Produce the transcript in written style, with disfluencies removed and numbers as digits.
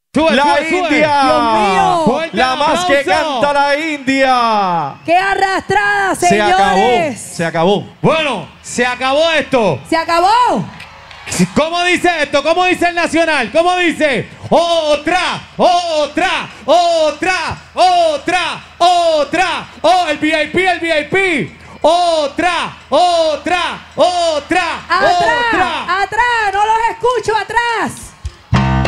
Sube, la sube, sube. India. Dios mío. Fuerte La más que aplauso. canta la India. ¡Qué arrastrada, Se acabó. señores! Se acabó. Bueno, se acabó esto. ¡Se acabó! ¿Cómo dice esto? ¿Cómo dice el Nacional? ¿Cómo dice? Otra, otra, otra, otra, otra. Oh, el VIP, el VIP. Otra, otra, otra, ¡Atrás! otra. ¡Atrás! ¡No los escucho atrás!